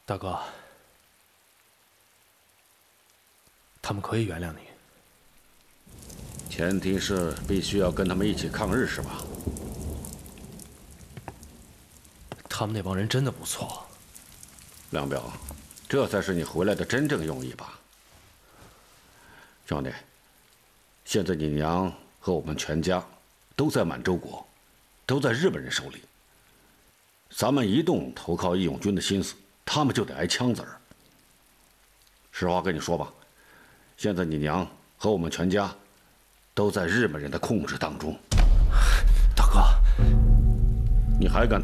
大哥，他们可以原谅你， 前提是必须要跟他们一起抗日，是吧？ 他们那帮人真的不错。 梁表，这才是你回来的真正用意吧？兄弟，现在你娘和我们全家都在满洲国，都在日本人手里。咱们一动投靠义勇军的心思，他们就得挨枪子儿。实话跟你说吧，现在你娘和我们全家都在日本人的控制当中。 大哥， 你还敢